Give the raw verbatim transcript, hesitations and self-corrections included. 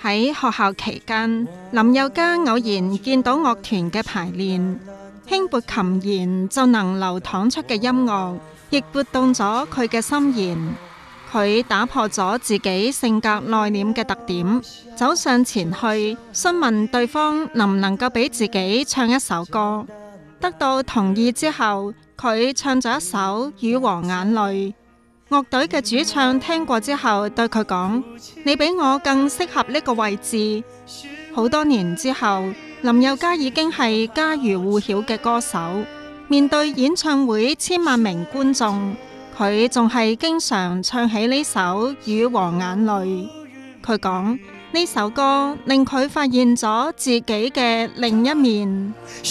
喺學校期間，林宥嘉偶然見到樂團嘅排練，輕撥琴弦就能流淌出嘅音樂，亦撥動咗佢嘅心弦。佢打破咗自己性格內斂嘅特點，走上前去詢問對方能唔能夠俾自己唱一首歌。得到同意之後，佢唱咗一首《雨和眼淚》。樂隊嘅主唱聽過之後對佢講：你比我更適合呢個位置。好多年之後，林宥嘉已經係家喻戶曉嘅歌手，面對演唱會千萬名觀眾，佢仲係經常唱起呢首《雨和眼淚》。佢講呢首歌令佢發現咗自己嘅另一面。